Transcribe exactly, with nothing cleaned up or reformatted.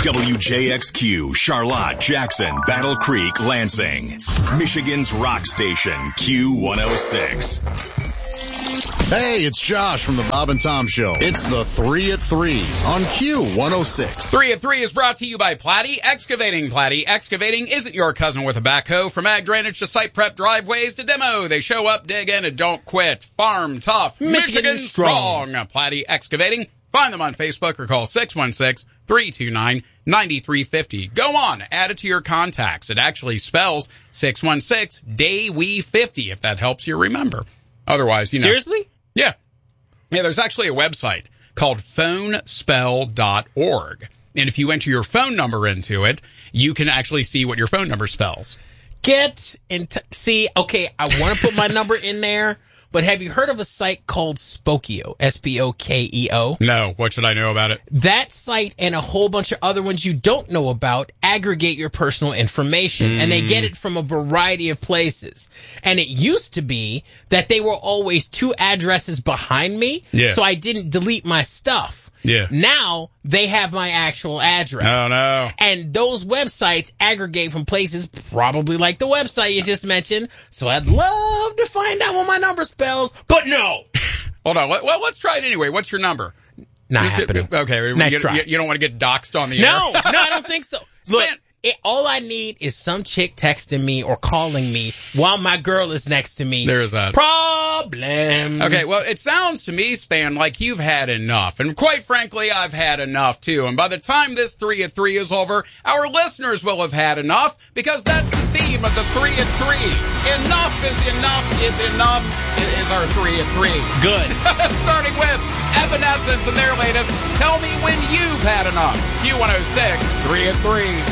W J X Q, Charlotte, Jackson, Battle Creek, Lansing. Michigan's rock station, Q one oh six. Hey, it's Josh from the Bob and Tom Show. It's the three at three on Q one oh six. three at three is brought to you by Platte Excavating. Platte Excavating isn't your cousin with a backhoe. From ag drainage to site prep, driveways to demo, they show up, dig in, and don't quit. Farm tough, Michigan, Michigan strong. strong. Platte Excavating. Find them on Facebook or call six one six, three two nine, nine three five zero. Go on, add it to your contacts. It actually spells six one six, day we fifty, if that helps you remember. Otherwise, you know. Seriously? Yeah. Yeah, there's actually a website called phone spell dot org. And if you enter your phone number into it, you can actually see what your phone number spells. Get in t- see, okay, I want to put my number in there, but have you heard of a site called Spokeo? S P O K E O? No. What should I know about it? That site and a whole bunch of other ones you don't know about aggregate your personal information, mm. and they get it from a variety of places. And it used to be that they were always two addresses behind me, yeah. so I didn't delete my stuff. Yeah. Now they have my actual address. Oh, no. And those websites aggregate from places probably like the website you just mentioned. So I'd love to find out what my number spells, but no. Hold on. Well, let's try it anyway. What's your number? Not Just happening. Get, okay. Nice you, try. You, you don't want to get doxxed on the no, air? No, no, I don't think so. Look. Man. It, all I need is some chick texting me or calling me while my girl is next to me. There is that. Problems. Okay, well, it sounds to me, Span, like you've had enough. And quite frankly, I've had enough, too. And by the time this three at three is over, our listeners will have had enough, because that's the theme of the three at three. Enough is enough is enough is our three at three. Good. Starting with Evanescence and their latest, Tell Me When You've Had Enough. Q one oh six, three at three.